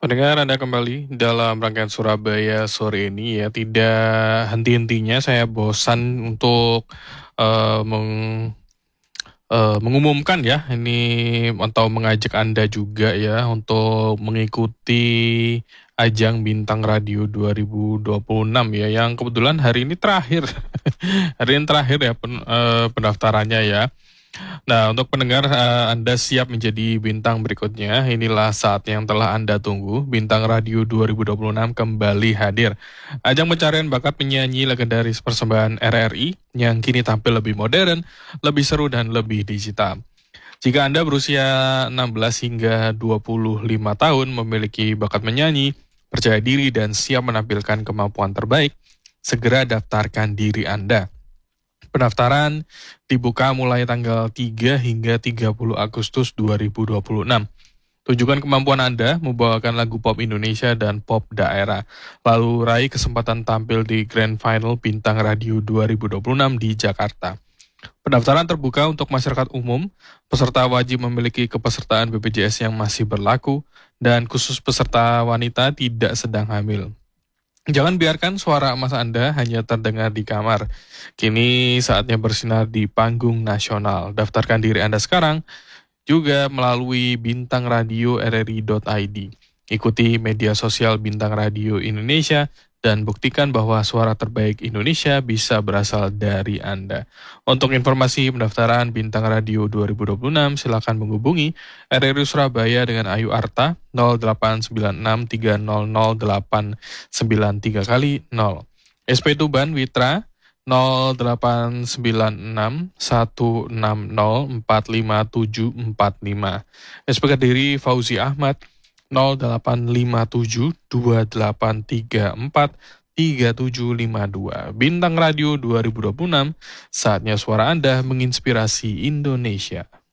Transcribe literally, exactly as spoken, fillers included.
Pendengar Anda kembali dalam rangkaian Surabaya sore ini ya, tidak henti-hentinya saya bosan untuk eh, meng- eh, mengumumkan ya ini atau mengajak Anda juga ya untuk mengikuti ajang Bintang Radio dua ribu dua puluh enam ya, yang kebetulan hari ini terakhir. Hari ini terakhir ya pen- eh, pendaftarannya ya. Nah, untuk pendengar, eh, Anda siap menjadi bintang berikutnya. Inilah saat yang telah Anda tunggu. Bintang Radio dua ribu dua puluh enam kembali hadir. Ajang pencarian bakat penyanyi legendaris persembahan R R I yang kini tampil lebih modern, lebih seru, dan lebih digital. Jika Anda berusia enam belas hingga dua puluh lima tahun, memiliki bakat menyanyi, percaya diri, dan siap menampilkan kemampuan terbaik, segera daftarkan diri Anda. Pendaftaran dibuka mulai tanggal tiga hingga tiga puluh Agustus dua ribu dua puluh enam. Tunjukkan kemampuan Anda membawakan lagu pop Indonesia dan pop daerah. Lalu raih kesempatan tampil di Grand Final Bintang Radio dua ribu dua puluh enam di Jakarta. Pendaftaran terbuka untuk masyarakat umum, peserta wajib memiliki kepesertaan B P J S yang masih berlaku, dan khusus peserta wanita tidak sedang hamil. Jangan biarkan suara emas Anda hanya terdengar di kamar. Kini saatnya bersinar di panggung nasional. Daftarkan diri Anda sekarang juga melalui bintang radio r r i dot i d. Ikuti media sosial Bintang Radio Indonesia dan buktikan bahwa suara terbaik Indonesia bisa berasal dari Anda. Untuk informasi pendaftaran Bintang Radio dua ribu dua puluh enam, silakan menghubungi R R I Surabaya dengan Ayu Arta nol delapan sembilan enam tiga nol nol delapan sembilan tiga kali nol. S P Tuban Witra nol delapan sembilan enam satu enam nol empat lima tujuh empat lima. S P Kediri Fauzi Ahmad nol delapan lima tujuh dua delapan tiga empat tiga tujuh lima dua. Bintang Radio dua ribu dua puluh enam, saatnya suara Anda menginspirasi Indonesia.